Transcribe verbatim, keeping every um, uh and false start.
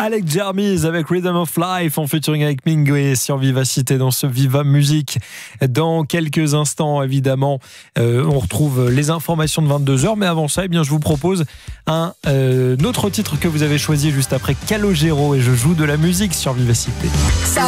Alex Jarmis avec Rhythm of Life en featuring avec Mingway sur Vivacité dans ce Viva Musique. Dans quelques instants, évidemment, euh, on retrouve les informations de vingt-deux heures. Mais avant ça, eh bien, je vous propose un euh, autre titre que vous avez choisi juste après Calogero et je joue de la musique sur Vivacité.